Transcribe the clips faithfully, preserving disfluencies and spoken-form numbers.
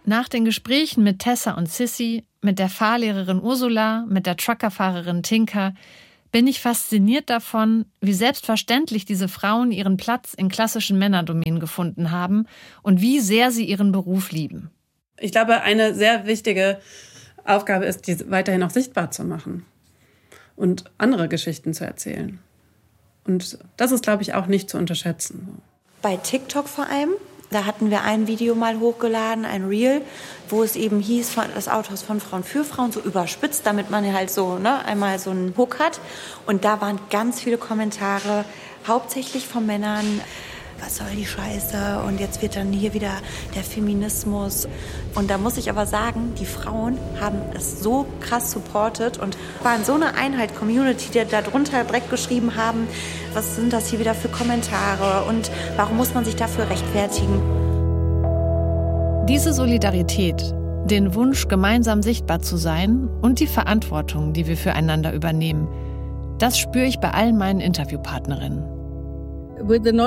Nach den Gesprächen mit Tessa und Sissy, mit der Fahrlehrerin Ursula, mit der Truckerfahrerin Tinka, bin ich fasziniert davon, wie selbstverständlich diese Frauen ihren Platz in klassischen Männerdomänen gefunden haben und wie sehr sie ihren Beruf lieben. Ich glaube, eine sehr wichtige Aufgabe ist, die weiterhin auch sichtbar zu machen und andere Geschichten zu erzählen. Und das ist, glaube ich, auch nicht zu unterschätzen. Bei TikTok vor allem. Da hatten wir ein Video mal hochgeladen, ein Reel, wo es eben hieß, das Autohaus von Frauen für Frauen, so überspitzt, damit man halt so ne, einmal so einen Hook hat. Und da waren ganz viele Kommentare, hauptsächlich von Männern, was soll die Scheiße? Und jetzt wird dann hier wieder der Feminismus. Und da muss ich aber sagen, die Frauen haben es so krass supportet und waren so eine Einheit, Community, die da drunter direkt geschrieben haben, was sind das hier wieder für Kommentare und warum muss man sich dafür rechtfertigen? Diese Solidarität, den Wunsch, gemeinsam sichtbar zu sein und die Verantwortung, die wir füreinander übernehmen, das spüre ich bei allen meinen Interviewpartnerinnen. Mit dem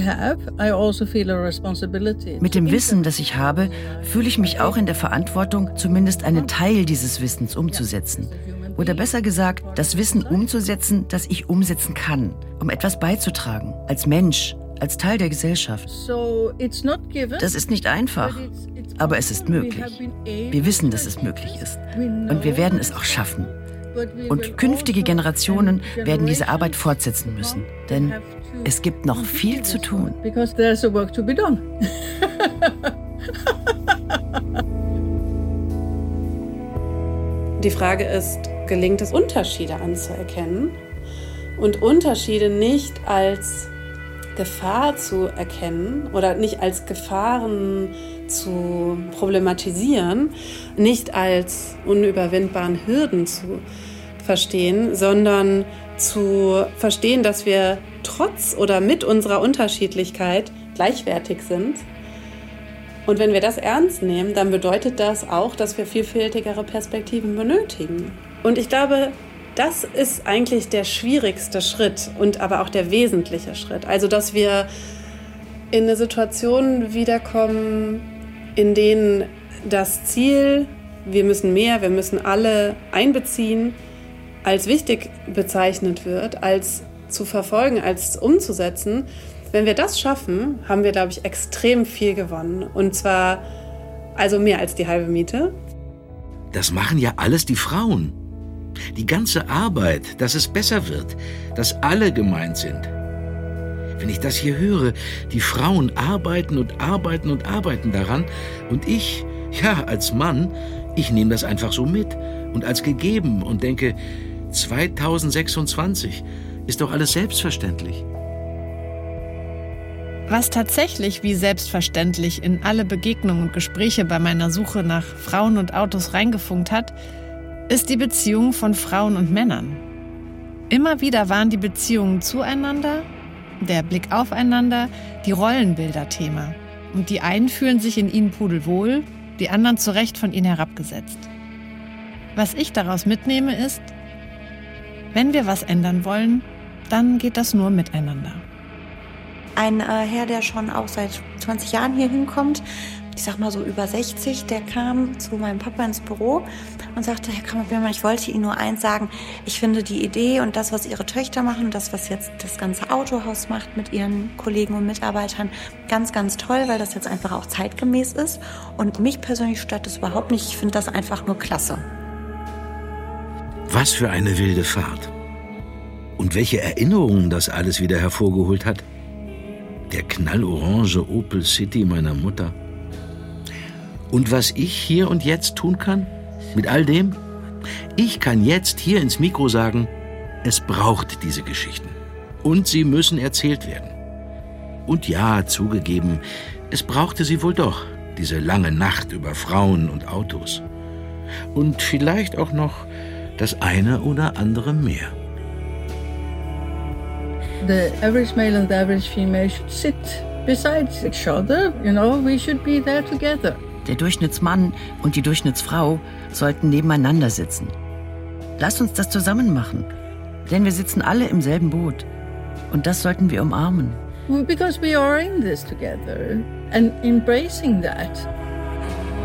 Wissen, das ich habe, fühle ich mich auch in der Verantwortung, zumindest einen Teil dieses Wissens umzusetzen. Oder besser gesagt, das Wissen umzusetzen, das ich umsetzen kann, um etwas beizutragen, als Mensch, als Teil der Gesellschaft. Das ist nicht einfach, aber es ist möglich. Wir wissen, dass es möglich ist. Und wir werden es auch schaffen. Und künftige Generationen werden diese Arbeit fortsetzen müssen, denn es gibt noch viel zu tun. Die Frage ist, gelingt es, Unterschiede anzuerkennen und Unterschiede nicht als Gefahr zu erkennen oder nicht als Gefahren zu problematisieren, nicht als unüberwindbaren Hürden zu verstehen, sondern zu verstehen, dass wir trotz oder mit unserer Unterschiedlichkeit gleichwertig sind. Und wenn wir das ernst nehmen, dann bedeutet das auch, dass wir vielfältigere Perspektiven benötigen. Und ich glaube, das ist eigentlich der schwierigste Schritt und aber auch der wesentliche Schritt. Also, dass wir in eine Situation wiederkommen, in denen das Ziel, wir müssen mehr, wir müssen alle einbeziehen, als wichtig bezeichnet wird, als zu verfolgen, als umzusetzen. Wenn wir das schaffen, haben wir, glaube ich, extrem viel gewonnen. Und zwar also mehr als die halbe Miete. Das machen ja alles die Frauen. Die ganze Arbeit, dass es besser wird, dass alle gemeint sind. Wenn ich das hier höre, die Frauen arbeiten und arbeiten und arbeiten daran und ich, ja, als Mann, ich nehme das einfach so mit und als gegeben und denke, zweitausendsechsundzwanzig ist doch alles selbstverständlich. Was tatsächlich wie selbstverständlich in alle Begegnungen und Gespräche bei meiner Suche nach Frauen und Autos reingefunkt hat, ist die Beziehung von Frauen und Männern. Immer wieder waren die Beziehungen zueinander, der Blick aufeinander, die Rollenbilder Thema. Und die einen fühlen sich in ihnen pudelwohl, die anderen zu Recht von ihnen herabgesetzt. Was ich daraus mitnehme ist, wenn wir was ändern wollen, dann geht das nur miteinander. Ein äh, Herr, der schon auch seit zwanzig Jahren hier hinkommt, ich sag mal so über sechzig, der kam zu meinem Papa ins Büro und sagte, Herr Kammerbier, ich wollte Ihnen nur eins sagen, ich finde die Idee und das, was Ihre Töchter machen und das, was jetzt das ganze Autohaus macht mit Ihren Kollegen und Mitarbeitern, ganz, ganz toll, weil das jetzt einfach auch zeitgemäß ist. Und mich persönlich stört das überhaupt nicht, ich finde das einfach nur klasse. Was für eine wilde Fahrt. Und welche Erinnerungen das alles wieder hervorgeholt hat. Der knallorange Opel City meiner Mutter. Und was ich hier und jetzt tun kann? Mit all dem? Ich kann jetzt hier ins Mikro sagen, es braucht diese Geschichten. Und sie müssen erzählt werden. Und ja, zugegeben, es brauchte sie wohl doch, diese lange Nacht über Frauen und Autos. Und vielleicht auch noch das eine oder andere mehr. The average male and the average female should sit beside each other. You know, we should be there together. Der Durchschnittsmann und die Durchschnittsfrau sollten nebeneinander sitzen. Lasst uns das zusammen machen, denn wir sitzen alle im selben Boot. Und das sollten wir umarmen. Because we are in this together and embracing that.